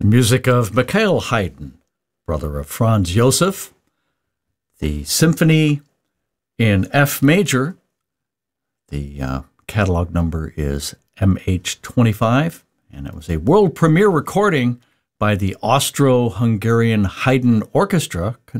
music of Mikhail Haydn, brother of Franz Josef. The symphony in F major. The catalog number is MH25, and it was a world premiere recording by the Austro-Hungarian Haydn Orchestra,